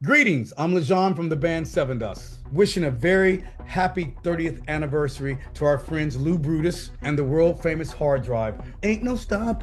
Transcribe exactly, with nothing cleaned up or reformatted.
Greetings, I'm Lajon from the band Seven Dust, wishing a very happy thirtieth anniversary to our friends Lou Brutus and the world famous Hard Drive. Ain't no stopping.